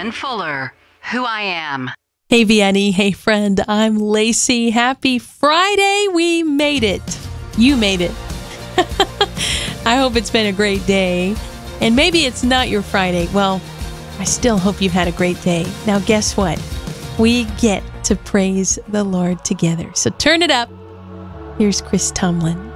Vivian Fuller, Who I Am. Hey, Vianney. Hey, friend. I'm Lacey. Happy Friday. We made it. You made it. I hope it's been a great day. And maybe it's not your Friday. Well, I still hope you've had a great day. Now, guess what? We get to praise the Lord together. So turn it up. Here's Chris Tomlin.